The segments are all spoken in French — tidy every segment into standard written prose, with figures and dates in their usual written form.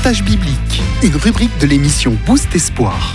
Message biblique, une rubrique de l'émission Boost Espoir.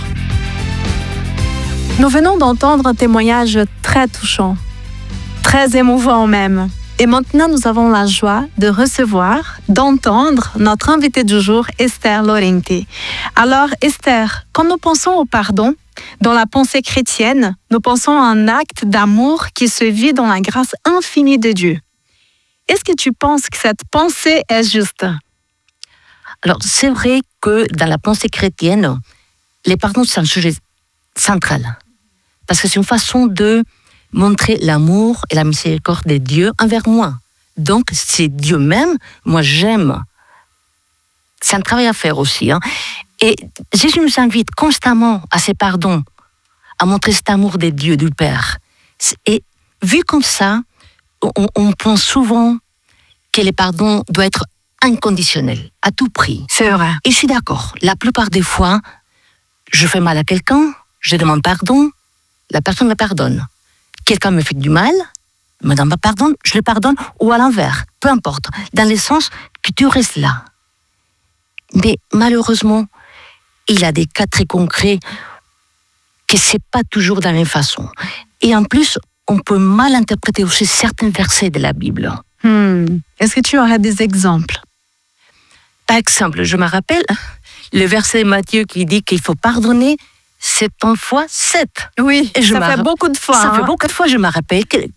Nous venons d'entendre un témoignage très touchant, très émouvant même. Et maintenant, nous avons la joie de recevoir, d'entendre notre invitée du jour, Esther Laurenti. Alors, Esther, quand nous pensons au pardon, dans la pensée chrétienne, nous pensons à un acte d'amour qui se vit dans la grâce infinie de Dieu. Est-ce que tu penses que cette pensée est juste? Alors, c'est vrai que dans la pensée chrétienne, les pardons, c'est un sujet central. Parce que c'est une façon de montrer l'amour et la miséricorde de Dieu envers moi. Donc, c'est Dieu même, moi j'aime. C'est un travail à faire aussi. Et Jésus nous invite constamment à ces pardons, à montrer cet amour de Dieu, du Père. Et vu comme ça, on pense souvent que les pardons doivent être inconditionnels, à tout prix. C'est vrai. Et je suis d'accord. La plupart des fois, je fais mal à quelqu'un, je demande pardon, la personne me pardonne. Quelqu'un me fait du mal, me demande pardon, je le pardonne, ou à l'envers, peu importe, dans le sens que tu restes là. Mais malheureusement, il y a des cas très concrets que c'est pas toujours de la même façon. Et en plus, on peut mal interpréter aussi certains versets de la Bible. Est-ce que tu aurais des exemples? Par exemple, je me rappelle le verset de Matthieu qui dit qu'il faut pardonner 70 fois 7. Oui, et ça fait beaucoup de fois. Ça fait beaucoup de fois. Je me rappelle que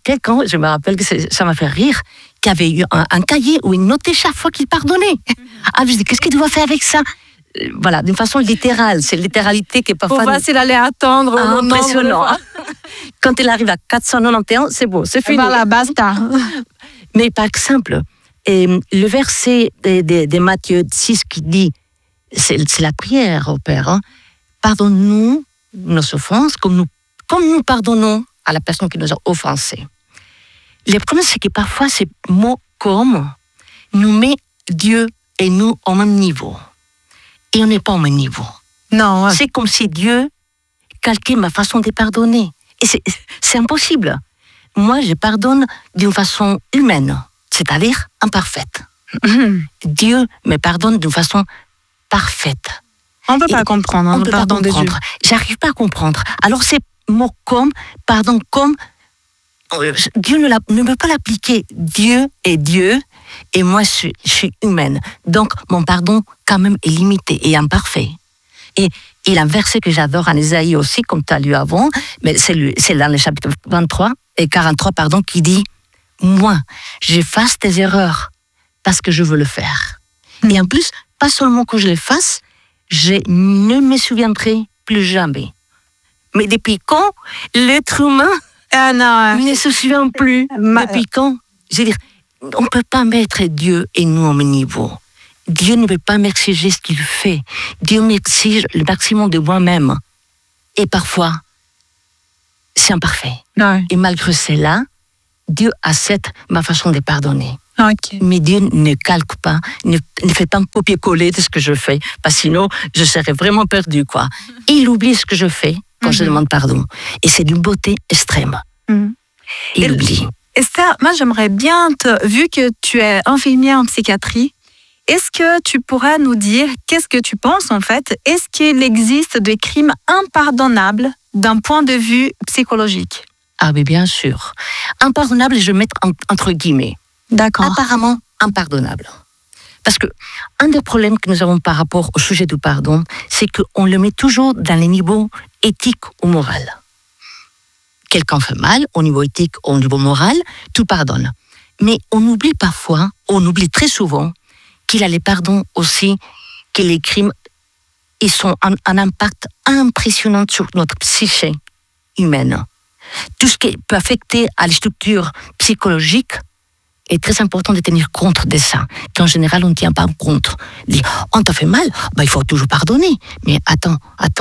ça m'a fait rire, qu'il y avait eu un cahier où il notait chaque fois qu'il pardonnait. Ah, je dis, qu'est-ce qu'il doit faire avec ça? Voilà, d'une façon littérale. C'est littéralité qui est parfois... Pour voir s'il allait attendre. Impressionnant. Quand il arrive à 491, c'est beau, c'est fini. Voilà, basta. Mais par exemple, le verset de Matthieu 6 qui dit, c'est la prière au Père, pardonne-nous nos offenses comme nous pardonnons à la personne qui nous a offensés. Le problème, c'est que parfois, ces mots comme nous met Dieu et nous au même niveau. Et on n'est pas au même niveau. Non. Ouais. C'est comme si Dieu calquait ma façon de pardonner. Et c'est impossible. Moi, je pardonne d'une façon humaine, c'est-à-dire imparfaite. Dieu me pardonne d'une façon parfaite. On ne peut pas comprendre le pardon de Dieu. J'arrive pas à comprendre. Alors ces mots comme, pardon comme, Dieu ne peut pas l'appliquer. Dieu est Dieu et moi je suis humaine. Donc mon pardon quand même est limité et imparfait. Et il y a un verset que j'adore en Ésaïe aussi, comme tu as lu avant, mais c'est dans le chapitre 23 et 43, qui dit « Moi, j'efface tes erreurs parce que je veux le faire. » Et en plus, pas seulement que je le fasse, je ne me souviendrai plus jamais. Mais depuis quand l'être humain ne se souvient plus? Depuis quand? Je veux dire, on ne peut pas mettre Dieu et nous au même niveau. Dieu ne peut pas m'exiger ce qu'il fait. Dieu m'exige le maximum de moi-même. Et parfois, c'est imparfait. Ouais. Et malgré cela, Dieu accepte ma façon de pardonner. Okay. Mais Dieu ne calque pas, ne fait pas un copier-coller de ce que je fais, parce que sinon, je serais vraiment perdue, quoi. Et il oublie ce que je fais quand je demande pardon. Et c'est d'une beauté extrême. Il oublie. Esther, moi, j'aimerais bien, vu que tu es infirmière en psychiatrie, est-ce que tu pourras nous dire qu'est-ce que tu penses, en fait? Est-ce qu'il existe des crimes impardonnables d'un point de vue psychologique? Ah oui, bien sûr. Impardonnable, je vais mettre entre guillemets. D'accord. Apparemment impardonnable. Parce que un des problèmes que nous avons par rapport au sujet du pardon, c'est qu'on le met toujours dans les niveaux éthiques ou moral. Quelqu'un fait mal, au niveau éthique ou au niveau moral, tout pardonne. Mais on oublie parfois, on oublie très souvent, qu'il y a les pardons aussi, que les crimes, ils ont un impact impressionnant sur notre psyché humaine. Tout ce qui peut affecter à la structure psychologique est très important de tenir compte de ça. Qu'en général, on ne tient pas compte. On dit, on t'a fait mal, il faut toujours pardonner. Mais attends,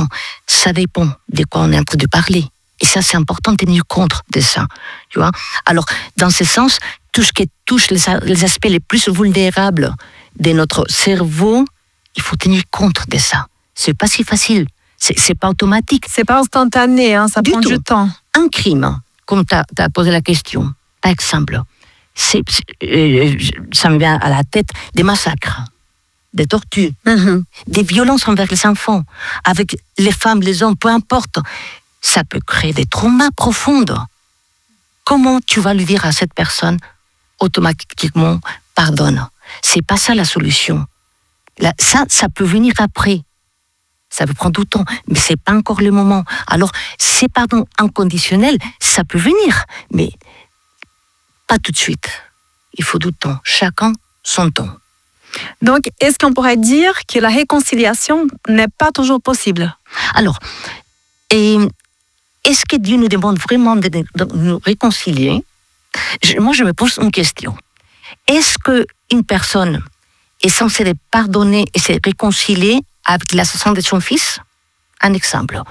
ça dépend de quoi on est en train de parler. Et ça, c'est important de tenir compte de ça. Tu vois? Alors, dans ce sens, tout ce qui touche les aspects les plus vulnérables de notre cerveau, il faut tenir compte de ça. C'est pas si facile. C'est pas automatique. C'est pas instantané, ça prend du temps. Un crime, comme tu as posé la question, par exemple, ça me vient à la tête des massacres. des tortures, des violences envers les enfants, avec les femmes, les hommes, peu importe. Ça peut créer des traumas profonds. Comment tu vas lui dire à cette personne automatiquement pardonne? C'est pas ça la solution. Là, ça peut venir après. Ça peut prendre du temps, mais c'est pas encore le moment. Alors, ces pardons inconditionnels, ça peut venir, mais pas tout de suite. Il faut du temps. Chacun son temps. Donc, est-ce qu'on pourrait dire que la réconciliation n'est pas toujours possible? Alors, est-ce que Dieu nous demande vraiment de nous réconcilier? Moi, je me pose une question. Est-ce qu'une personne est censée les pardonner et se réconcilier avec l'assassin de son fils? Un exemple.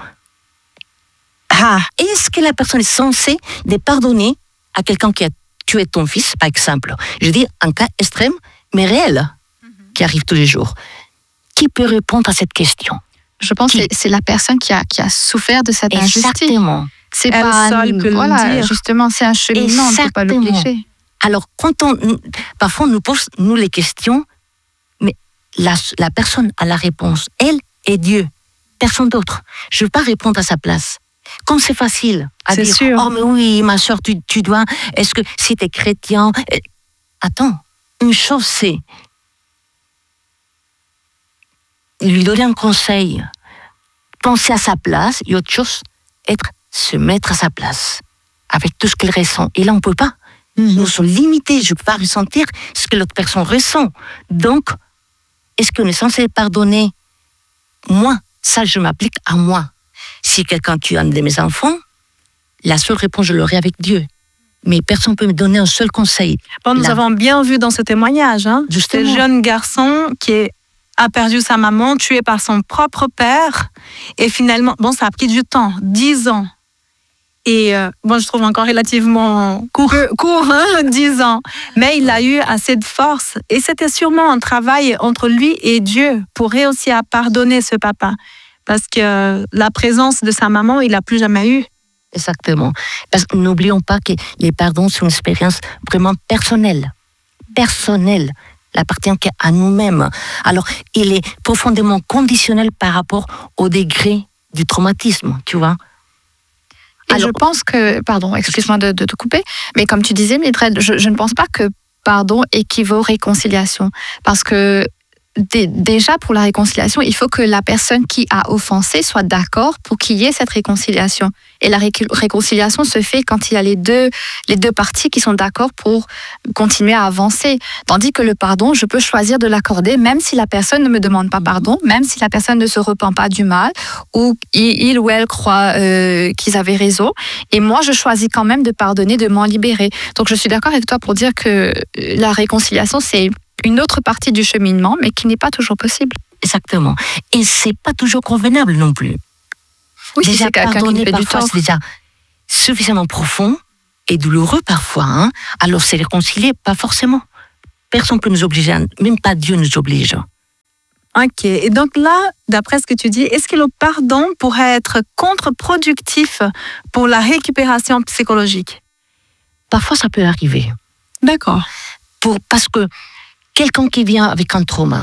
Est-ce que la personne est censée de pardonner à quelqu'un qui a tué ton fils, par exemple? Je dis un cas extrême, mais réel, qui arrive tous les jours. Qui peut répondre à cette question? Je pense que c'est la personne qui a souffert de cette injustice. Exactement. C'est Elle pas seule peut le dire. Justement, c'est un cheminement, on ne peut pas l'obliger. Alors, parfois, on nous pose, nous, les questions, mais la personne a la réponse. Elle et Dieu. Personne d'autre. Je ne veux pas répondre à sa place. Comme c'est facile à dire, sûr. Oh, mais oui, ma soeur, tu dois, est-ce que si tu es chrétien... Attends, une chose, c'est lui donner un conseil, penser à sa place, et autre chose, se mettre à sa place, avec tout ce qu'elle ressent. Et là, on ne peut pas. Nous sommes limités, je ne peux pas ressentir ce que l'autre personne ressent. Donc, est-ce qu'on est censé pardonner? Moi, ça, je m'applique à moi. Si quelqu'un tue un de mes enfants, la seule réponse, je l'aurai avec Dieu. Mais personne ne peut me donner un seul conseil. Bon, nous avons bien vu dans ce témoignage, ce jeune garçon qui a perdu sa maman, tué par son propre père. Et finalement, ça a pris du temps, 10 ans. Et je trouve encore relativement court 10 ans. Mais il a eu assez de force. Et c'était sûrement un travail entre lui et Dieu pour réussir à pardonner ce papa. Parce que la présence de sa maman, il n'a plus jamais eu. Exactement. Parce que n'oublions pas que les pardons sont une expérience vraiment personnelle. Personnelle. Il appartient qu'à nous-mêmes. Alors, il est profondément conditionnel par rapport au degré du traumatisme, tu vois. Et alors, je pense que, pardon, excuse-moi de te couper, mais comme tu disais, Mildred, je ne pense pas que pardon équivaut réconciliation. Parce que déjà, pour la réconciliation, il faut que la personne qui a offensé soit d'accord pour qu'il y ait cette réconciliation. Et la réconciliation se fait quand il y a les deux parties qui sont d'accord pour continuer à avancer. Tandis que le pardon, je peux choisir de l'accorder même si la personne ne me demande pas pardon, même si la personne ne se repent pas du mal, ou il ou elle croit qu'ils avaient raison. Et moi, je choisis quand même de pardonner, de m'en libérer. Donc, je suis d'accord avec toi pour dire que la réconciliation, c'est une autre partie du cheminement, mais qui n'est pas toujours possible. Exactement. Et c'est pas toujours convenable non plus. Oui, déjà, c'est quelqu'un qui fait du tort. C'est déjà suffisamment profond et douloureux parfois. Alors, c'est réconcilier, pas forcément. Personne ne peut nous obliger, même pas Dieu nous oblige. Ok. Et donc là, d'après ce que tu dis, est-ce que le pardon pourrait être contre-productif pour la récupération psychologique? Parfois, ça peut arriver. D'accord. Parce que quelqu'un qui vient avec un trauma,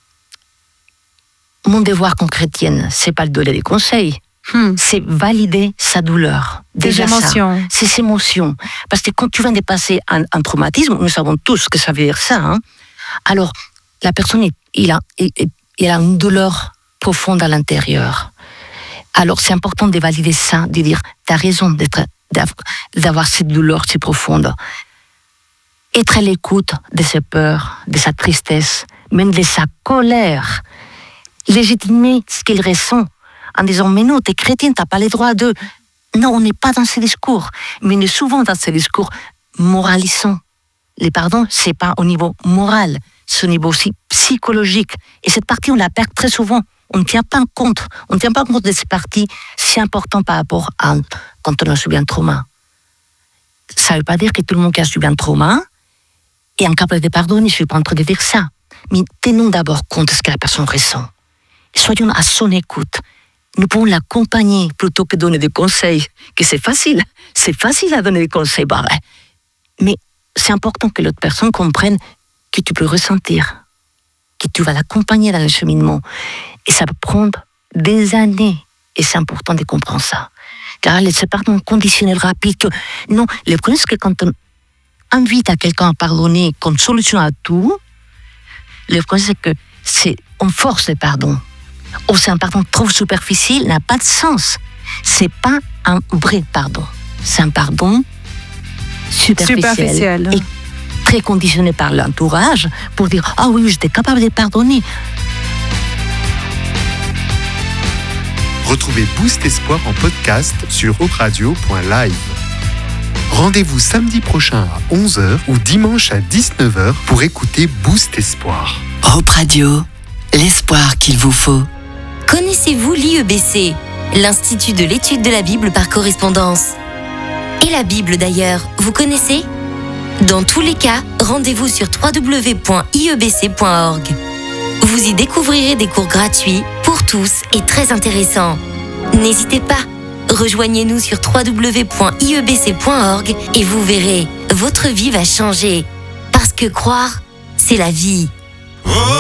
mon devoir comme chrétienne, c'est pas de donner des conseils, c'est valider sa douleur. Des émotions. Ses émotions. Parce que quand tu viens de passer un traumatisme, nous savons tous ce que ça veut dire ça. Alors, la personne, il a une douleur profonde à l'intérieur. Alors, c'est important de valider ça, de dire, tu as raison d'avoir cette douleur si profonde. Être à l'écoute de ses peurs, de sa tristesse, même de sa colère. Légitimer ce qu'il ressent en disant « Mais non, t'es chrétienne, t'as pas les droits de... » Non, on n'est pas dans ces discours, mais on est souvent dans ces discours moralisants. Les pardons, c'est pas au niveau moral, c'est au niveau aussi psychologique. Et cette partie, on la perd très souvent. On ne tient pas compte de cette partie si importante par rapport à quand on a subi un trauma. Ça ne veut pas dire que tout le monde qui a subi un trauma est incapable de pardonner, je ne suis pas en train de dire ça. Mais tenons d'abord compte de ce que la personne ressent. Soyons à son écoute. Nous pouvons l'accompagner plutôt que donner des conseils, que c'est facile à donner des conseils. Mais c'est important que l'autre personne comprenne que tu peux ressentir. que tu vas l'accompagner dans le cheminement. Et ça peut prendre des années. Et c'est important de comprendre ça. Car ce pardon conditionnel rapide, non, le problème c'est que quand on invite à quelqu'un à pardonner comme solution à tout, le problème c'est qu'on force le pardon. Ou c'est un pardon trop superficiel, n'a pas de sens. C'est pas un vrai pardon. C'est un pardon superficiel. Et très conditionné par l'entourage pour dire « Ah oui, j'étais capable de pardonner ». Retrouvez Boost Espoir en podcast sur hopradio.live. Rendez-vous samedi prochain à 11h ou dimanche à 19h pour écouter Boost Espoir. Hope Radio, l'espoir qu'il vous faut. Connaissez-vous l'IEBC, l'Institut de l'étude de la Bible par correspondance? Et la Bible d'ailleurs, vous connaissez? Dans tous les cas, rendez-vous sur www.iebc.org. Vous y découvrirez des cours gratuits pour tous et très intéressants. N'hésitez pas, rejoignez-nous sur www.iebc.org et vous verrez, votre vie va changer. Parce que croire, c'est la vie.